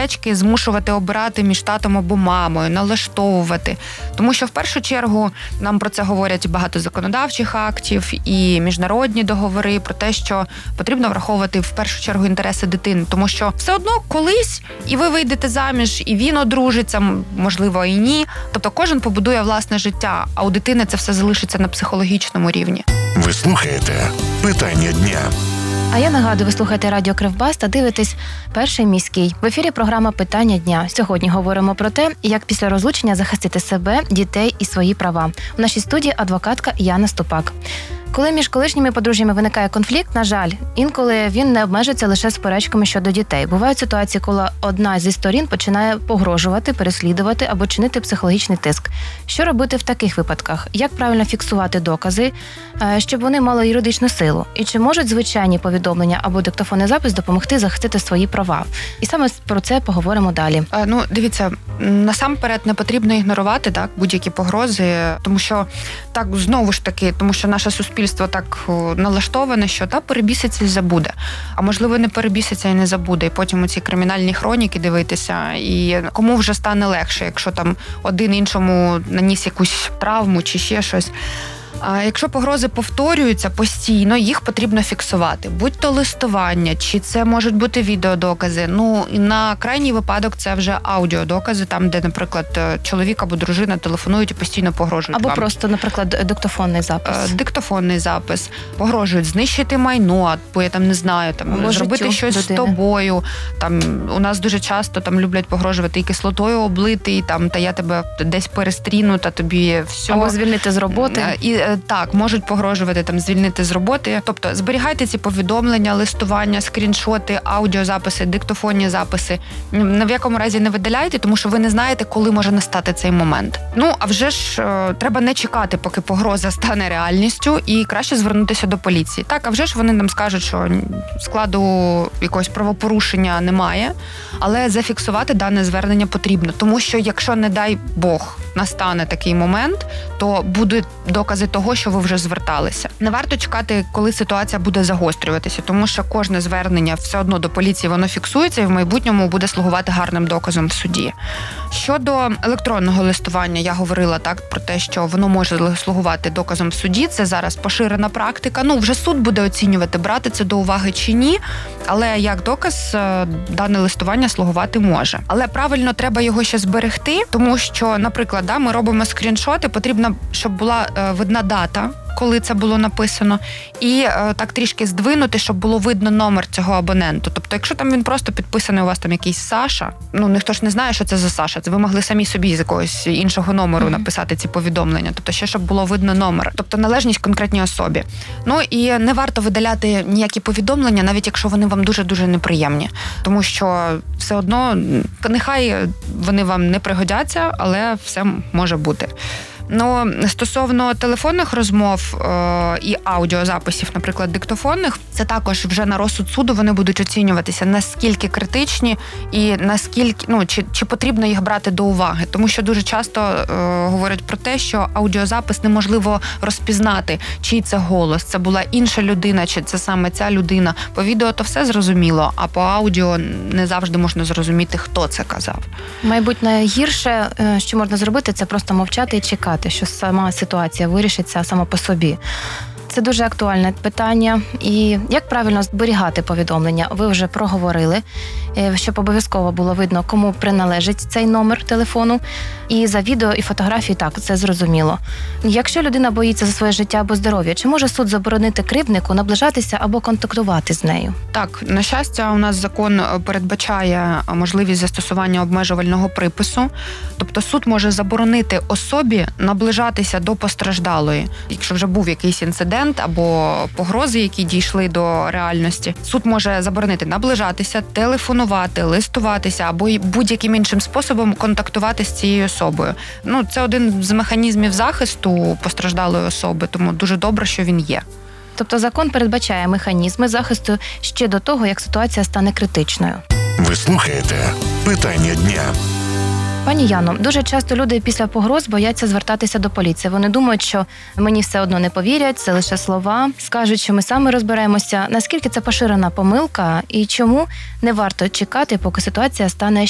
суперечки змушувати обирати між татом або мамою, налаштовувати. Тому що в першу чергу нам про це говорять багато законодавчих актів і міжнародні договори про те, що потрібно враховувати в першу чергу інтереси дитини. Тому що все одно колись і ви вийдете заміж, і він одружиться, можливо, і ні. Тобто кожен побудує власне життя, а у дитини це все залишиться на психологічному рівні. Ви слухаєте «Питання дня». А я нагадую, ви слухаєте Радіо Кривбас та дивитесь «Перший міський». В ефірі програма «Питання дня». Сьогодні говоримо про те, як після розлучення захистити себе, дітей і свої права. У нашій студії адвокатка Яна Ступак. Коли між колишніми подружжями виникає конфлікт, на жаль, інколи він не обмежується лише суперечками щодо дітей. Бувають ситуації, коли одна зі сторін починає погрожувати, переслідувати або чинити психологічний тиск. Що робити в таких випадках? Як правильно фіксувати докази, щоб вони мали юридичну силу? І чи можуть звичайні повідомлення або диктофонний запис допомогти захистити свої права? І саме про це поговоримо далі. Дивіться, насамперед не потрібно ігнорувати будь-які погрози, тому що знову ж таки, тому що наше суспільство так налаштоване, що перебіситься і забуде. А можливо, не перебіситься і не забуде. І потім у ці кримінальні хроніки дивитися, і кому вже стане легше, якщо там один іншому наніс якусь травму чи ще щось. А якщо погрози повторюються постійно, їх потрібно фіксувати. Будь-то листування, чи це можуть бути відеодокази. І на крайній випадок це вже аудіодокази, там, де, наприклад, чоловік або дружина телефонують і постійно погрожують або вам. Або просто, наприклад, диктофонний запис. Диктофонний запис. Погрожують знищити майно, або, я там не знаю, зробити щось з тобою. У нас дуже часто люблять погрожувати і кислотою облити, і та я тебе десь перестріну, та тобі все. Або звільнити з роботи. Так, можуть погрожувати звільнити з роботи. Тобто зберігайте ці повідомлення, листування, скріншоти, аудіозаписи, диктофонні записи. Ні в якому разі не видаляйте, тому що ви не знаєте, коли може настати цей момент. А вже ж треба не чекати, поки погроза стане реальністю, і краще звернутися до поліції. Так, а вже ж вони нам скажуть, що складу якогось правопорушення немає, але зафіксувати дане звернення потрібно. Тому що якщо, не дай Бог, настане такий момент, то будуть докази того, що ви вже зверталися. Не варто чекати, коли ситуація буде загострюватися, тому що кожне звернення все одно до поліції, воно фіксується і в майбутньому буде слугувати гарним доказом в суді. Щодо електронного листування, я говорила про те, що воно може слугувати доказом в суді. Це зараз поширена практика. Вже суд буде оцінювати, брати це до уваги чи ні, але як доказ дане листування слугувати може. Але правильно треба його ще зберегти, тому що, наприклад, ми робимо скріншоти, потрібно, щоб була видна дата, коли це було написано, і так трішки здвинути, щоб було видно номер цього абоненту. Тобто, якщо він просто підписаний у вас якийсь Саша, ніхто ж не знає, що це за Саша. Це ви могли самі собі з якогось іншого номеру написати ці повідомлення. Тобто, ще щоб було видно номер. Тобто, належність конкретній особі. І не варто видаляти ніякі повідомлення, навіть якщо вони вам дуже-дуже неприємні. Тому що все одно, нехай вони вам не пригодяться, але все може бути. Стосовно телефонних розмов і аудіозаписів, наприклад, диктофонних, це також вже на розсуд суду вони будуть оцінюватися, наскільки критичні і наскільки, чи потрібно їх брати до уваги. Тому що дуже часто говорять про те, що аудіозапис неможливо розпізнати, чий це голос, це була інша людина, чи це саме ця людина. По відео то все зрозуміло, а по аудіо не завжди можна зрозуміти, хто це казав. Мабуть, найгірше, що можна зробити, це просто мовчати і чекати, що сама ситуація вирішиться сама по собі. Це дуже актуальне питання. І як правильно зберігати повідомлення? Ви вже проговорили, щоб обов'язково було видно, кому приналежить цей номер телефону. І за відео і фотографії, так, це зрозуміло. Якщо людина боїться за своє життя або здоров'я, чи може суд заборонити кривднику наближатися або контактувати з нею? Так, на щастя, у нас закон передбачає можливість застосування обмежувального припису. Тобто суд може заборонити особі наближатися до постраждалої. Якщо вже був якийсь інцидент або погрози, які дійшли до реальності, суд може заборонити наближатися, телефонувати, листуватися або будь-яким іншим способом контактувати з цією особою. Це один з механізмів захисту постраждалої особи, тому дуже добре, що він є. Тобто закон передбачає механізми захисту ще до того, як ситуація стане критичною. Ви слухаєте «Питання дня». Пані Яно, дуже часто люди після погроз бояться звертатися до поліції. Вони думають, що мені все одно не повірять, це лише слова, скажуть, що ми самі розберемося. Наскільки це поширена помилка і чому не варто чекати, поки ситуація стане